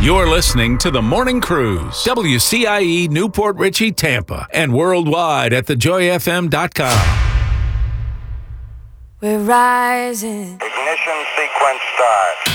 You're listening to The Morning Cruise, WCIE Newport Richey, Tampa, and worldwide at thejoyfm.com. We're rising. Ignition sequence start.